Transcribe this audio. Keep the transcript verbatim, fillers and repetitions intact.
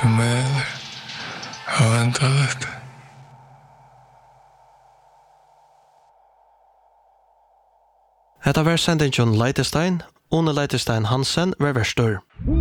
Men jag väntar lite. Hetta var sendingen Leitestein, One Leitestein Hansen var verstor.